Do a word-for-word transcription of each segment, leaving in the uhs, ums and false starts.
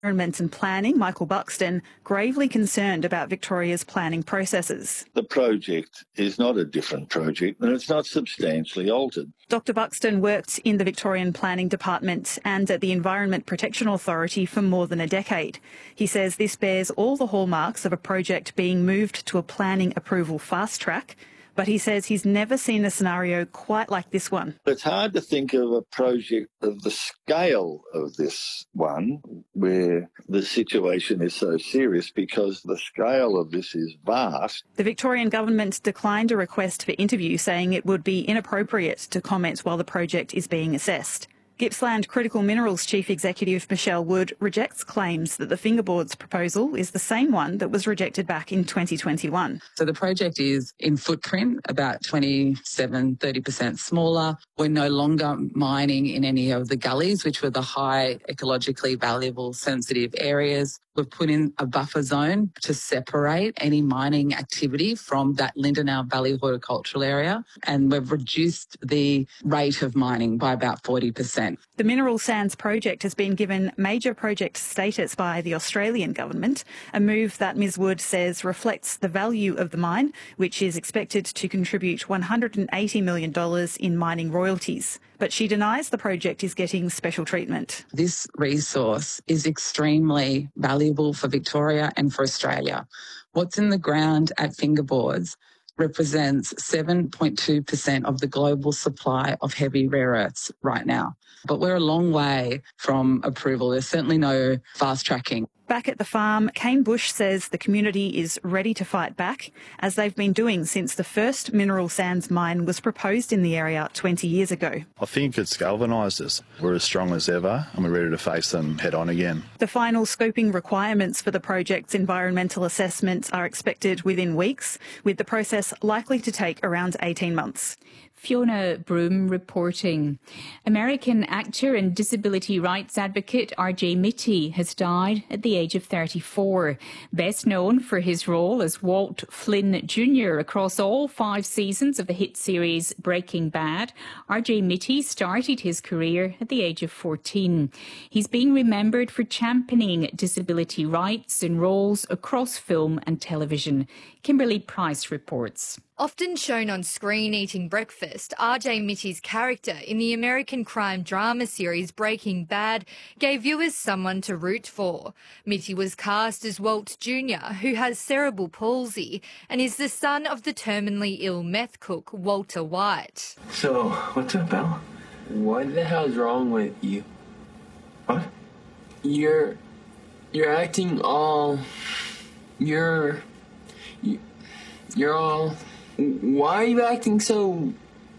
Environment and Planning, Michael Buxton, gravely concerned about Victoria's planning processes. The project is not a different project and it's not substantially altered. Doctor Buxton worked in the Victorian Planning Department and at the Environment Protection Authority for more than a decade. He says this bears all the hallmarks of a project being moved to a planning approval fast track, but he says he's never seen a scenario quite like this one. It's hard to think of a project of the scale of this one where the situation is so serious because the scale of this is vast. The Victorian government declined a request for interview, saying it would be inappropriate to comment while the project is being assessed. Gippsland Critical Minerals Chief Executive Michelle Wood rejects claims that the fingerboards proposal is the same one that was rejected back in twenty twenty-one. So the project is in footprint about twenty-seven, thirty percent smaller. We're no longer mining in any of the gullies, which were the high ecologically valuable sensitive areas. We've put in a buffer zone to separate any mining activity from that Lindenau Valley horticultural area, and we've reduced the rate of mining by about forty percent. The mineral sands project has been given major project status by the Australian government, a move that Ms Wood says reflects the value of the mine, which is expected to contribute one hundred eighty million dollars in mining royalties. But she denies the project is getting special treatment. This resource is extremely valuable for Victoria and for Australia. What's in the ground at Fingerboards represents seven point two percent of the global supply of heavy rare earths right now. But we're a long way from approval. There's certainly no fast tracking. Back at the farm, Kane Bush says the community is ready to fight back, as they've been doing since the first mineral sands mine was proposed in the area twenty years ago. I think it's galvanised us. We're as strong as ever and we're ready to face them head on again. The final scoping requirements for the project's environmental assessment are expected within weeks, with the process likely to take around eighteen months. Fiona Broom reporting. American actor and disability rights advocate R J Mitty has died at the age of thirty-four. Best known for his role as Walt Flynn Junior across all five seasons of the hit series Breaking Bad, R J Mitty started his career at the age of fourteen. He's being remembered for championing disability rights in roles across film and television. Kimberly Price reports. Often shown on screen eating breakfast, R J Mitty's character in the American crime drama series Breaking Bad gave viewers someone to root for. Mitty was cast as Walt Junior, who has cerebral palsy and is the son of the terminally ill meth cook Walter White. So, what's up, Al? What the hell's wrong with you? What? You're... You're acting all... You're... You, you're all... Why are you acting so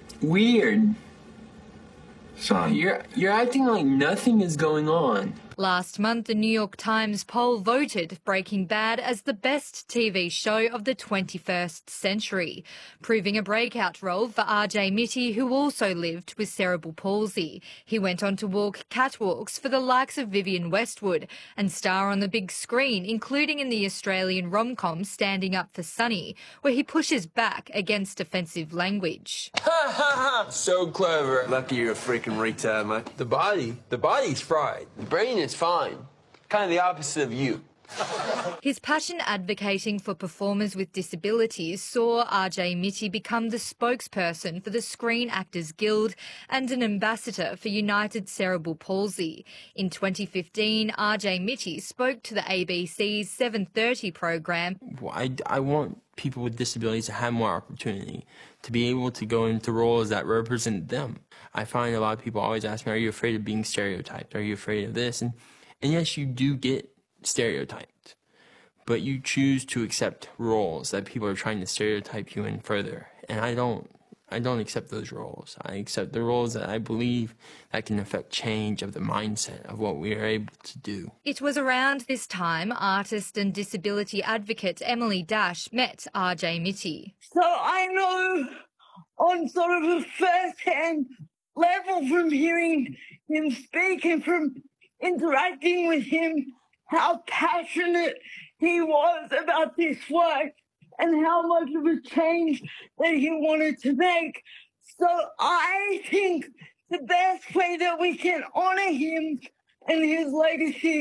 weird? Son. You're, you're acting like nothing is going on. Last month, the New York Times poll voted Breaking Bad as the best T V show of the twenty-first century, proving a breakout role for R J Mitty, who also lived with cerebral palsy. He went on to walk catwalks for the likes of Vivienne Westwood and star on the big screen, including in the Australian rom-com Standing Up for Sunny, where he pushes back against offensive language. Ha ha ha! So clever. Lucky you're a freaking retard, mate. The body, the body's fried. The brain is fine. Kind of the opposite of you. His passion advocating for performers with disabilities saw R J Mitty become the spokesperson for the Screen Actors Guild and an ambassador for United Cerebral Palsy. In twenty fifteen, R J Mitty spoke to the A B C's seven thirty program. I, I want people with disabilities to have more opportunity, to be able to go into roles that represent them. I find a lot of people always ask me, are you afraid of being stereotyped? Are you afraid of this? And, and yes, you do get stereotyped, but you choose to accept roles that people are trying to stereotype you in further. And I don't, I don't accept those roles. I accept the roles that I believe that can affect change of the mindset of what we are able to do. It was around this time artist and disability advocate Emily Dash met R J Mitty. So I know on sort of a first-hand level from hearing him speak and from interacting with him how passionate he was about this work and how much of a change that he wanted to make. So I think the best way that we can honour him and his legacy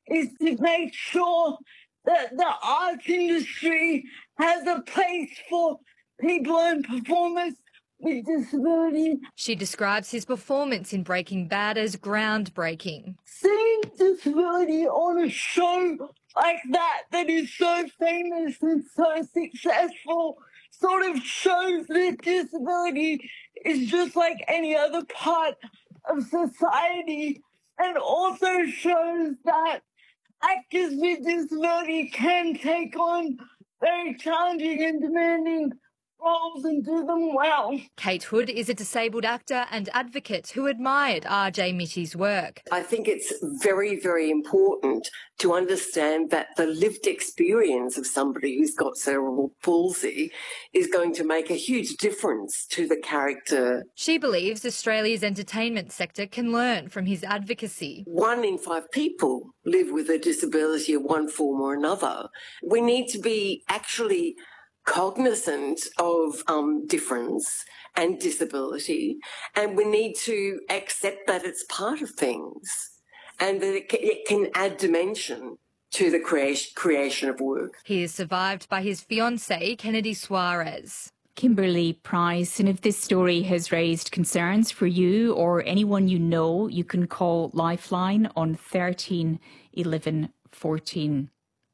is to make sure that the arts industry has a place for people and performers with disability. She describes his performance in Breaking Bad as groundbreaking. Seeing disability on a show like that, that is so famous and so successful, sort of shows that disability is just like any other part of society, and also shows that actors with disability can take on very challenging and demanding roles and do them well. Kate Hood is a disabled actor and advocate who admired R J Mitty's work. I think it's very, very important to understand that the lived experience of somebody who's got cerebral palsy is going to make a huge difference to the character. She believes Australia's entertainment sector can learn from his advocacy. One in five people live with a disability of one form or another. We need to be actually cognizant of um, difference and disability, and we need to accept that it's part of things and that it can, it can add dimension to the creation, creation of work. He is survived by his fiancée, Kennedy Suarez. Kimberly Price, and if this story has raised concerns for you or anyone you know, you can call Lifeline on thirteen eleven fourteen.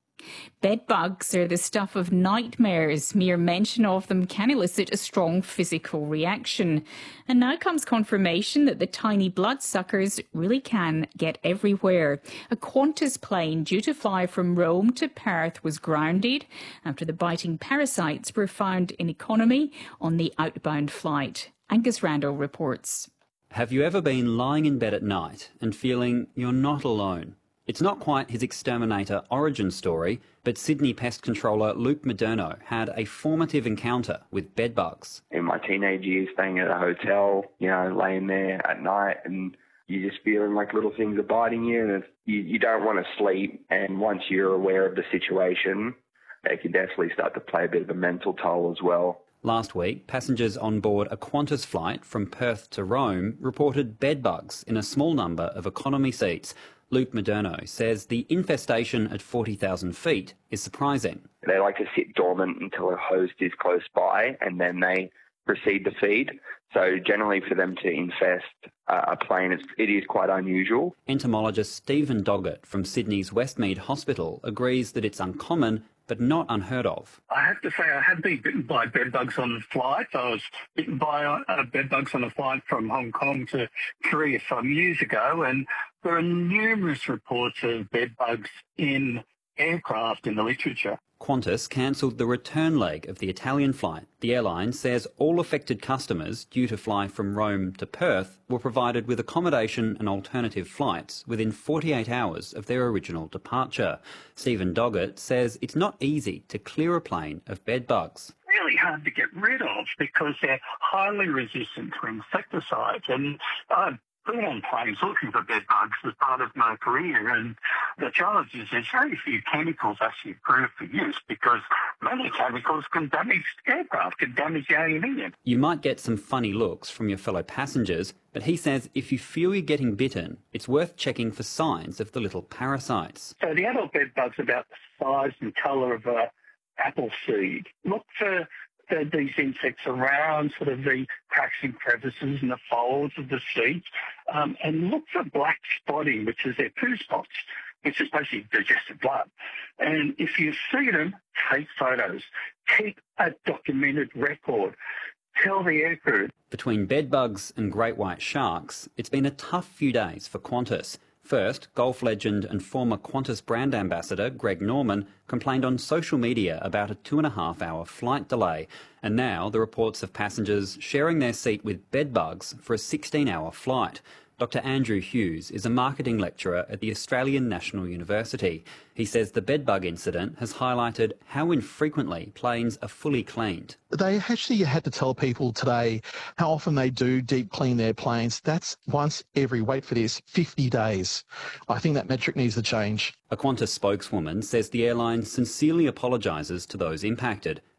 Bed bugs are the stuff of nightmares. Mere mention of them can elicit a strong physical reaction. And now comes confirmation that the tiny bloodsuckers really can get everywhere. A Qantas plane due to fly from Rome to Perth was grounded after the biting parasites were found in economy on the outbound flight. Angus Randall reports. Have you ever been lying in bed at night and feeling you're not alone? It's not quite his exterminator origin story, but Sydney pest controller Luke Moderno had a formative encounter with bedbugs. In my teenage years, staying at a hotel, you know, laying there at night, and you're just feeling like little things are biting you, and it's, you, you don't want to sleep. And once you're aware of the situation, it can definitely start to play a bit of a mental toll as well. Last week, passengers on board a Qantas flight from Perth to Rome reported bedbugs in a small number of economy seats. Luke Moderno says the infestation at forty thousand feet is surprising. They like to sit dormant until a host is close by, and then they proceed to feed. So generally for them to infest uh, a plane, it's, it is quite unusual. Entomologist Stephen Doggett from Sydney's Westmead Hospital agrees that it's uncommon but not unheard of. I have to say I have been bitten by bedbugs on flights. I was bitten by uh, bedbugs on a flight from Hong Kong to Korea some years ago, and there are numerous reports of bedbugs in aircraft in the literature. Qantas cancelled the return leg of the Italian flight. The airline says all affected customers due to fly from Rome to Perth were provided with accommodation and alternative flights within forty-eight hours of their original departure. Stephen Doggett says it's not easy to clear a plane of bedbugs. Really hard to get rid of because they're highly resistant to insecticides, and uh, been on planes looking for bed bugs as part of my career, and the challenge is there's very few chemicals actually approved for use because many chemicals can damage aircraft, can damage the aluminium. You might get some funny looks from your fellow passengers, but he says if you feel you're getting bitten, it's worth checking for signs of the little parasites. So the adult bed bug's about the size and colour of a apple seed. Look for The, these insects around sort of the cracks and crevices and the folds of the seats, um, and look for black spotting, which is their poo spots, which is basically digested blood. And if you see them, take photos. Keep a documented record. Tell the aircrew. Between bedbugs and great white sharks, it's been a tough few days for Qantas. First, golf legend and former Qantas brand ambassador Greg Norman complained on social media about a two and a half hour flight delay. And now the reports of passengers sharing their seat with bedbugs for a sixteen hour flight. Doctor Andrew Hughes is a marketing lecturer at the Australian National University. He says the bedbug incident has highlighted how infrequently planes are fully cleaned. They actually had to tell people today how often they do deep clean their planes. That's once every, wait for this, fifty days. I think that metric needs to change. A Qantas spokeswoman says the airline sincerely apologises to those impacted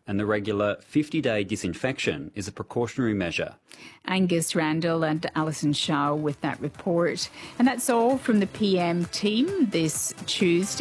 and the regular fifty-day disinfection is a precautionary measure. Angus Randall and Alison Shaw with that report. And that's all from the P M team this Tuesday.